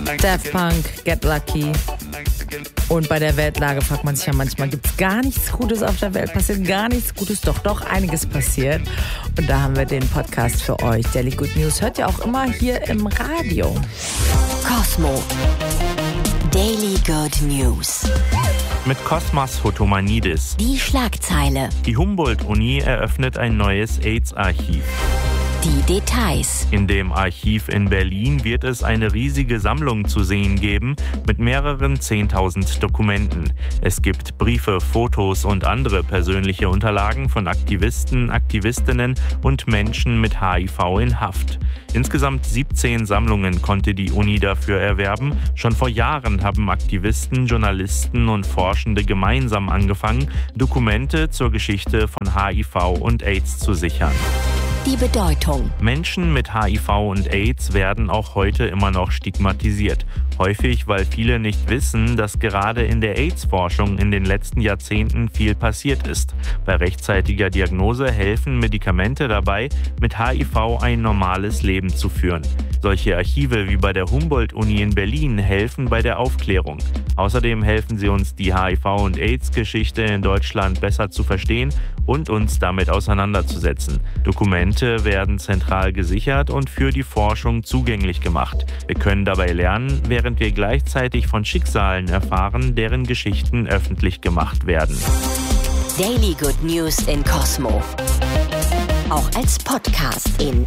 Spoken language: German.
Daft Punk, Get Lucky. Und bei der Weltlage fragt man sich ja manchmal, gibt es gar nichts Gutes auf der Welt? Passiert gar nichts Gutes? Doch einiges passiert. Und da haben wir den Podcast für euch. Daily Good News hört ihr auch immer hier im Radio. Cosmo. Daily Good News. Mit Kosmas Hotomanidis. Die Schlagzeile. Die Humboldt-Uni eröffnet ein neues AIDS-Archiv. Die Details. In dem Archiv in Berlin wird es eine riesige Sammlung zu sehen geben mit mehreren 10.000 Dokumenten. Es gibt Briefe, Fotos und andere persönliche Unterlagen von Aktivisten, Aktivistinnen und Menschen mit HIV in Haft. Insgesamt 17 Sammlungen konnte die Uni dafür erwerben. Schon vor Jahren haben Aktivisten, Journalisten und Forschende gemeinsam angefangen, Dokumente zur Geschichte von HIV und AIDS zu sichern. Die Bedeutung. Menschen mit HIV und AIDS werden auch heute immer noch stigmatisiert. Häufig, weil viele nicht wissen, dass gerade in der AIDS-Forschung in den letzten Jahrzehnten viel passiert ist. Bei rechtzeitiger Diagnose helfen Medikamente dabei, mit HIV ein normales Leben zu führen. Solche Archive wie bei der Humboldt-Uni in Berlin helfen bei der Aufklärung. Außerdem helfen sie uns, die HIV- und AIDS-Geschichte in Deutschland besser zu verstehen und uns damit auseinanderzusetzen. Dokumente werden zentral gesichert und für die Forschung zugänglich gemacht. Wir können dabei lernen, während wir gleichzeitig von Schicksalen erfahren, deren Geschichten öffentlich gemacht werden. Daily Good News in Cosmo. Auch als Podcast in